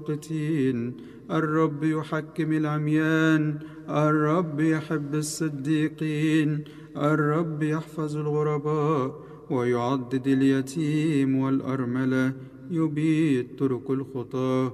المقتين. الرب يحكم العميان، الرب يحب الصديقين، الرب يحفظ الغرباء ويعضد اليتيم والأرملة، يبيد طرق الخطاة.